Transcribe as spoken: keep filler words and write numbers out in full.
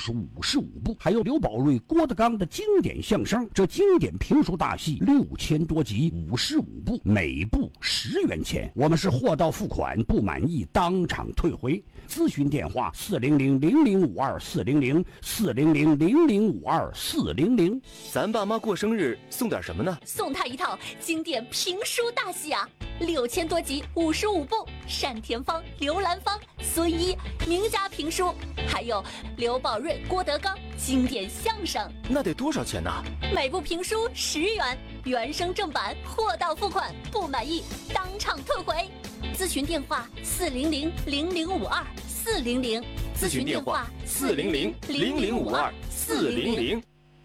是五十五部，还有刘宝瑞、郭德纲的经典相声。这经典评书大戏六千多集，五十五部，每部十元钱。我们是货到付款，不满意当场退回。咨询电话：四零零零零五二四零零四零零零零五二四零零。 咱爸妈过生日送点什么呢？ 送他一套经典评书大戏啊，六千多集，五十五部，单田芳、刘兰芳、孙一名家评书，还有刘宝瑞、郭德纲经典相声。 那得多少钱呢？ 每部评书十元，原声正版，货到付款，不满意当场退回。咨询电话：四零零零零五二四零零。 咨询电话：四零零零零五二四零零。